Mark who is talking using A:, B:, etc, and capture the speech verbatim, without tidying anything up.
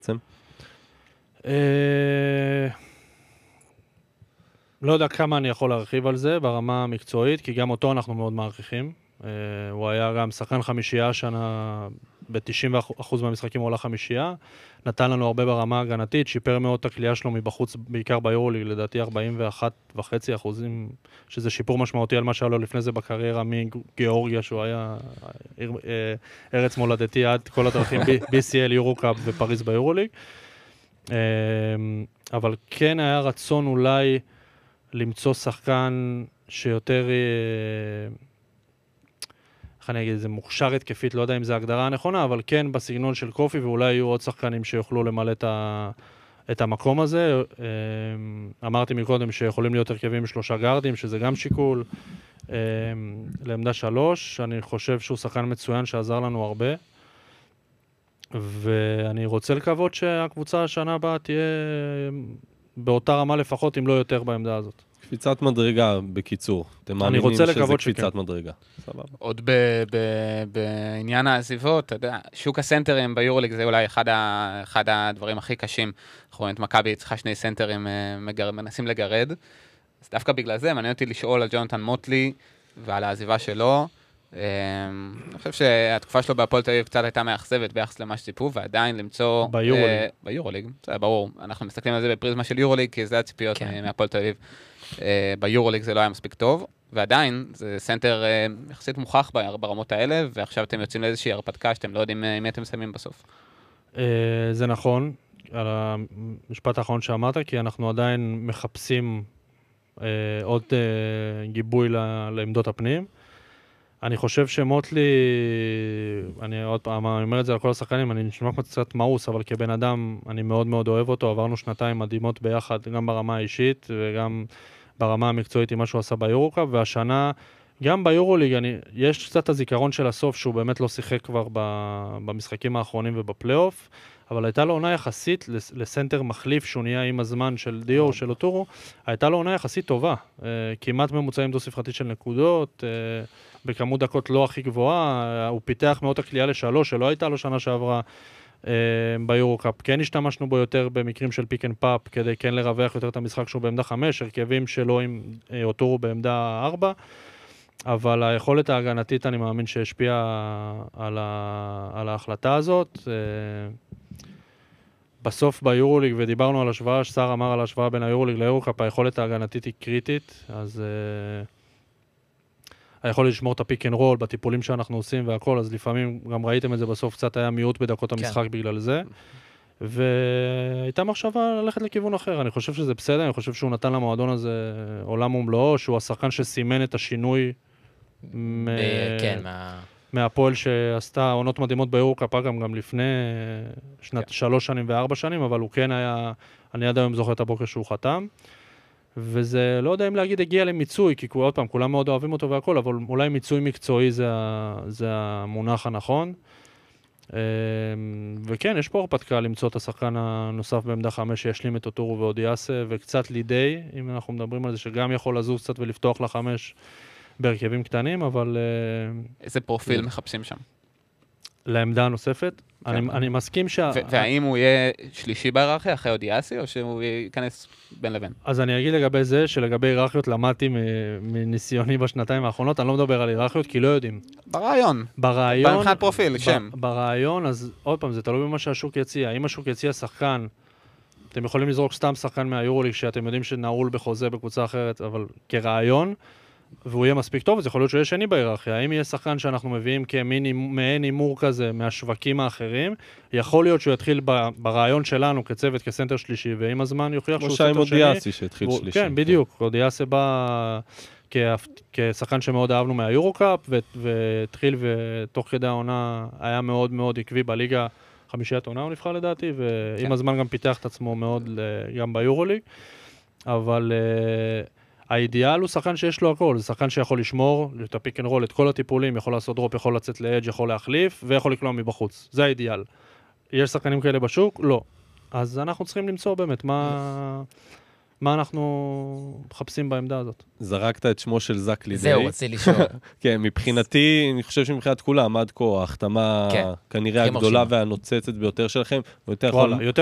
A: בעצם?
B: לא יודע כמה אני יכול להרחיב על זה ברמה המקצועית, כי גם אותו אנחנו מאוד מעריכים. הוא היה גם שחקן חמישייה השנה, ב-תשעים אחוז מהמשחקים הוא עולה חמישייה, נתן לנו הרבה ברמה הגנתית, שיפר מאוד את הקליעה שלו מבחוץ, בעיקר ביורוליג, לדעתי ארבעים ואחד וחצי אחוזים, שזה שיפור משמעותי על מה שהיה לו לפני זה בקריירה מגיאורגיה, שהוא היה ארץ מולדתי עד כל הדרכים, בי סי אל, יורו-קאפ ופריז ביורוליג. אבל כן היה רצון אולי למצוא שחקן שיותר, איך אני אגיד, זה מוכשר התקפית, לא יודע אם זה הגדרה הנכונה, אבל כן בסגנון של קופי, ואולי יהיו עוד שחקנים שיוכלו למלא את, ה, את המקום הזה. אמרתי מקודם שיכולים להיות הרכבים שלושה גארדים, שזה גם שיקול. לעמדה שלוש, אני חושב שהוא שחקן מצוין שעזר לנו הרבה. ואני רוצה לקוות שהקבוצה השנה הבאה תהיה באותה רמה לפחות, אם לא יותר בעמדה הזאת.
A: קפיצת מדרגה, בקיצור. אתם מאמינים שזה קפיצת מדרגה. סבבה.
C: עוד בעניין העזיבות, אתה יודע, שוק הסנטרים ביורוליג זה אולי אחד הדברים הכי קשים. אנחנו רואים את מכבי צריכה שני סנטרים מנסים לגרד. אז דווקא בגלל זה, מעניין אותי לשאול על ג'ונתן מוטלי ועל העזיבה שלו. אני חושב שהתקופה שלו בהפועל תל אביב קצת הייתה מאכזבת ביחס למה שציפו, ועדיין למצוא...
B: ביורוליג.
C: ביורוליג, זה ברור. אנחנו מסתכלים על זה בפריזמה של יורוליג, כי זה הציפיות מהפועל תל אביב. ביורוליג זה לא היה מספיק טוב, ועדיין זה סנטר יחסית מוכח ברמות האלה, ועכשיו אתם יוצאים לאיזושהי הרפתקה שאתם לא יודעים מי אתם שמים בסוף.
B: זה נכון, על המשפט האחרון שאמרת, כי אנחנו עדיין מחפשים עוד גיבוי לעמדות הפנים. אני חושב שמוטלי, אני עוד פעם אומר את זה על כל השחקנים, אני נשמע קצת מאוס, אבל כבן אדם אני מאוד מאוד אוהב אותו, עברנו שנתיים מדהימות ביחד, גם ברמה האישית וגם ברמה המקצועית עם מה שהוא עשה ביורו-קאפ, והשנה, גם ביורוליג, אני, יש קצת הזיכרון של הסוף שהוא באמת לא שיחק כבר במשחקים האחרונים ובפלייאוף, אבל הייתה לו עונה יחסית לסנטר מחליף שהוא נהיה עם הזמן של דיו, של אוטורו, הייתה לו עונה יחסית טובה, כמעט ממוצעים דו-ספרתית של נקודות, בכמות דקות לא הכי גבוהה, הוא פיתח מאוד הקליעה לשלוש, שלא הייתה לו שנה שעברה ביורו-קאפ. כן השתמשנו בו יותר במקרים של פיק אנד פאפ, כדי כן לרווח יותר את המשחק שהוא בעמדה חמש, הרכבים שלו עם אוטורו בעמדה ארבע, אבל היכולת ההגנתית אני מאמין שהשפיעה על, ה... על ההחלטה הזאת. בסוף ביורוליג, ודיברנו על השוואה, ששר אמר על השוואה בין היורוליג ליורו-קאפ, היכולת ההגנתית היא קריטית, אז היכולת לשמור את הפיק אנד רול בטיפולים שאנחנו עושים והכל, אז לפעמים גם ראיתם את זה בסוף, קצת היה מיעוט בדקות המשחק בגלל זה, והייתה מחשבה ללכת לכיוון אחר. אני חושב שזה בסדר, אני חושב שהוא נתן למועדון הזה עולם ומלואו, שהוא השחקן שסימן את השינוי מהפועל שעשתה עונות מדהימות ביורו-קאפ, גם גם לפני שלוש שנים וארבע שנים, אבל הוא כן היה, אני עד היום זוכר את הבוקר שהוא חתם, וזה לא יודע אם להגיד הגיע למיצוי, כי עוד פעם, כולם מאוד אוהבים אותו והכל, אבל אולי מיצוי מקצועי זה, זה המונח הנכון. וכן, יש פה הרפתקה למצוא את השחקן הנוסף בעמדה חמש שישלים את אוטורו ואודיאסה, וקצת לידי, אם אנחנו מדברים על זה, שגם יכול לזוז קצת ולפתוח לחמש בהרכבים קטנים, אבל...
C: איזה פרופיל מחפשים שם?
B: לעמדה הנוספת. אני, אני מסכים שה...
C: והאם הוא יהיה שלישי בהיררכיה אחרי אודיאסי, או שהוא ייכנס בין לבין?
B: אז אני אגיד לגבי זה, שלגבי היררכיות למדתי מניסיוני בשנתיים האחרונות, אני לא מדבר על היררכיות, כי לא יודעים.
C: ברעיון.
B: ברעיון.
C: במבחינת פרופיל, שם.
B: ברעיון, אז עוד פעם, זה תלוי במה שהשוק יציע. אם השוק יציע שחקן, אתם יכולים לזרוק סתם שחקן מהיורוליג, שאתם יודעים שנעול בחוזה בקבוצה אחרת, אבל כרעיון, והוא יהיה מספיק טוב, אז יכול להיות שהוא יהיה שני בהיררכיה. האם יהיה שחקן שאנחנו מביאים כמעין אימור כזה מהשווקים האחרים, יכול להיות שהוא יתחיל ברעיון שלנו כצוות, כסנטר שלישי, ועם הזמן יוכיח שהוא סנטר שני.
A: כמו שי אודיאסי שהתחיל שלישי.
B: כן, בדיוק. אודיאסי בא כשחקן שמאוד אהבנו מהיורו-קאפ, והתחיל ותוך כדי העונה היה מאוד מאוד עקבי בליגה, חמישיית עונה הוא נבחר לדעתי, ועם הזמן גם פיתח את עצמו מאוד גם ביורוליג. אבל... האידיאל הוא שחקן שיש לו הכל, זה שחקן שיכול לשמור, את הפיק אנד רול, את כל הטיפולים, יכול לעשות דרופ, יכול לצאת לאדג', יכול להחליף, ויכול לקלוע מבחוץ. זה האידיאל. יש שחקנים כאלה בשוק? לא. אז אנחנו צריכים למצוא באמת מה, מה אנחנו מחפשים בעמדה הזאת.
A: זרקת את שמו של זק לידי.
D: זהו, רציתי לשאול.
A: כן, מבחינתי, אני חושב שמבחינת כולם, עד כה, ההחתמה כנראה הגדולה והנוצצת ביותר שלכם,
B: וואלה, יותר